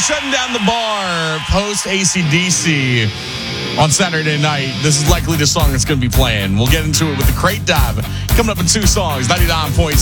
shutting down the bar post AC/DC on Saturday night. This is likely the song that's going to be playing. We'll get into it with the Crate Dive coming up in 2 songs. 99.7